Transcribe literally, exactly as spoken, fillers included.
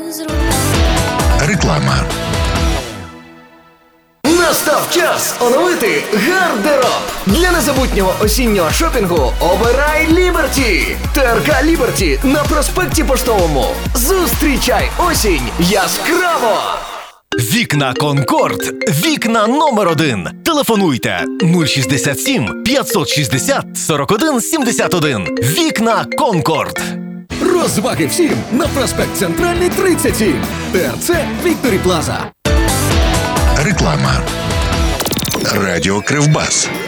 Реклама. Настав час оновити гардероб. Для незабутнього осіннього шопінгу обирай Ліберті. ТРК Ліберті на проспекті Поштовому. Зустрічай осінь яскраво! Вікна Конкорд. Вікна номер один. Телефонуйте нуль шістдесят сім п'ятсот шістдесят сорок один сімдесят один. Вікна Конкорд. Розваги всім на проспект Центральний тридцять сім. ТРЦ Вікторі Плаза. Реклама. Радіо Кривбас.